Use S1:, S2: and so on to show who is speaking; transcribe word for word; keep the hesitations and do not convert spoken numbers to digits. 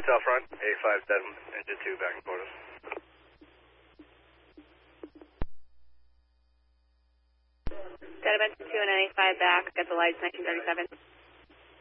S1: Intel front, A five seven, engine two, back and forth.
S2: Data Benson two and N A five back, got the lights nineteen thirty-seven.